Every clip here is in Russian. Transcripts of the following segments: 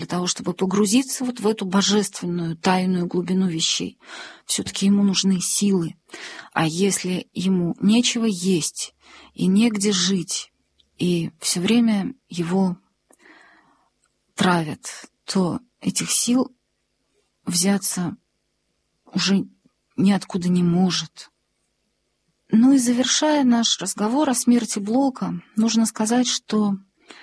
для того, чтобы погрузиться вот в эту божественную, тайную глубину вещей. Все-таки ему нужны силы. А если ему нечего есть и негде жить, и все время его травят, то этих сил взяться уже ниоткуда не может. Ну и завершая наш разговор о смерти Блока, нужно сказать, что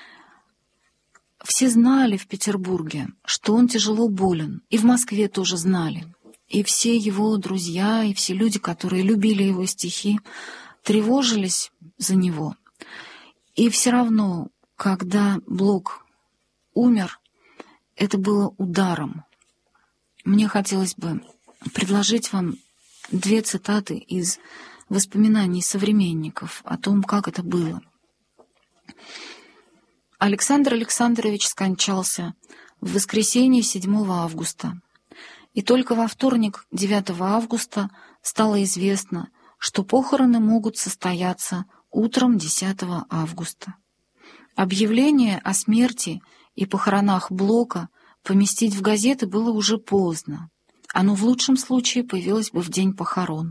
все знали в Петербурге, что он тяжело болен, и в Москве тоже знали. И все его друзья, и все люди, которые любили его стихи, тревожились за него. И все равно, когда Блок умер, это было ударом. Мне хотелось бы предложить вам 2 цитаты из воспоминаний современников о том, как это было. Александр Александрович скончался в воскресенье 7 августа, и только во вторник 9 августа стало известно, что похороны могут состояться утром 10 августа. Объявление о смерти и похоронах Блока поместить в газеты было уже поздно. Оно в лучшем случае появилось бы в день похорон.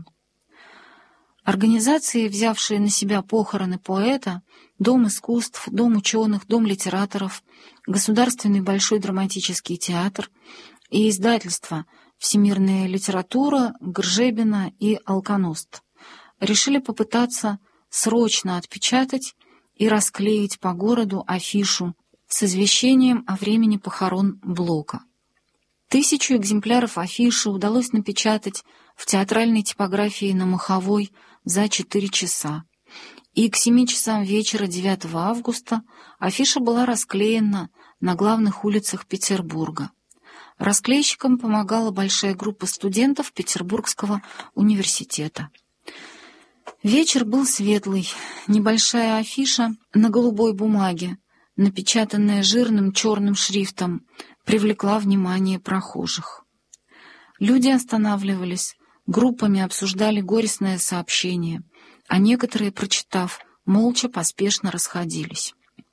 Организации, взявшие на себя похороны поэта, Дом искусств, Дом ученых, Дом литераторов, Государственный Большой драматический театр и издательства «Всемирная литература», Гржебина и «Алконост», решили попытаться срочно отпечатать и расклеить по городу афишу с извещением о времени похорон Блока. 1000 экземпляров афиши удалось напечатать в театральной типографии на Маховой за 4 часа. И к 7 часам вечера 9 августа афиша была расклеена на главных улицах Петербурга. Расклейщикам помогала большая группа студентов Петербургского университета. Вечер был светлый. Небольшая афиша на голубой бумаге, напечатанная жирным черным шрифтом, привлекла внимание прохожих. Люди останавливались, группами обсуждали горестное сообщение, а некоторые, прочитав, молча поспешно расходились.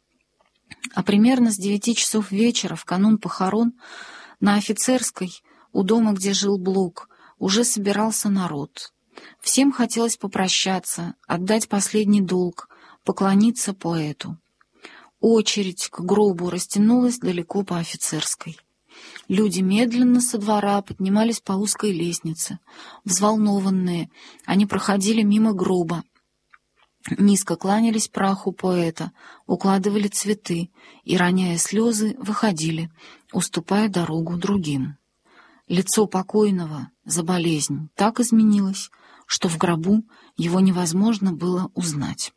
А примерно с 9 часов вечера, в канун похорон, на Офицерской, у дома, где жил Блок, уже собирался народ. Всем хотелось попрощаться, отдать последний долг, поклониться поэту. Очередь к гробу растянулась далеко по Офицерской. Люди медленно со двора поднимались по узкой лестнице. Взволнованные, они проходили мимо гроба. Низко кланялись праху поэта, укладывали цветы и, роняя слезы, выходили, уступая дорогу другим. Лицо покойного за болезнь так изменилось, что в гробу его невозможно было узнать.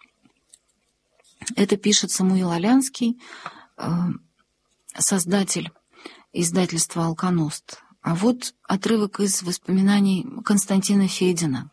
Это пишет Самуил Алянский, создатель издательства «Алконост». А вот отрывок из воспоминаний Константина Федина.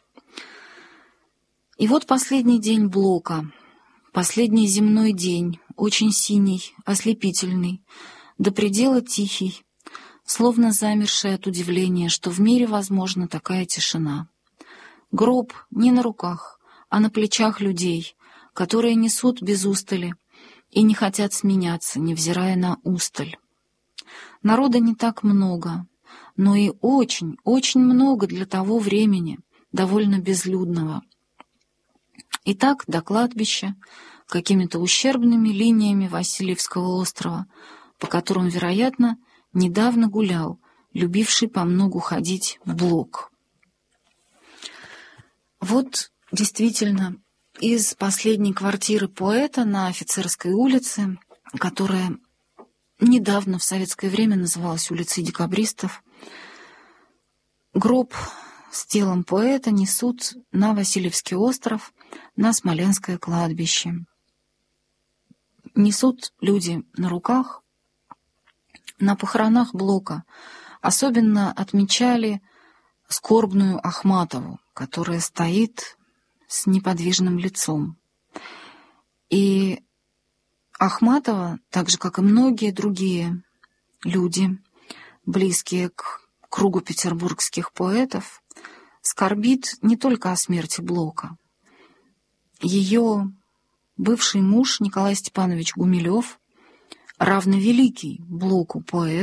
И вот последний день Блока, последний земной день, очень синий, ослепительный, до предела тихий, словно замерший от удивления, что в мире возможна такая тишина. Гроб не на руках, а на плечах людей, которые несут без устали и не хотят сменяться, невзирая на усталь. Народа не так много, но и очень, очень много для того времени, довольно безлюдного. Итак, до кладбища, какими-то ущербными линиями Васильевского острова, по которым, вероятно, недавно гулял, любивший помногу ходить Блок. Вот действительно из последней квартиры поэта на Офицерской улице, которая недавно в советское время называлась улицей декабристов, гроб с телом поэта несут на Васильевский остров, на Смоленское кладбище. Несут люди на руках. На похоронах Блока особенно отмечали скорбную Ахматову, которая стоит с неподвижным лицом. И Ахматова, так же, как и многие другие люди, близкие к кругу петербургских поэтов, скорбит не только о смерти Блока. Ее бывший муж Николай Степанович Гумилев равновеликий Блоку поэт,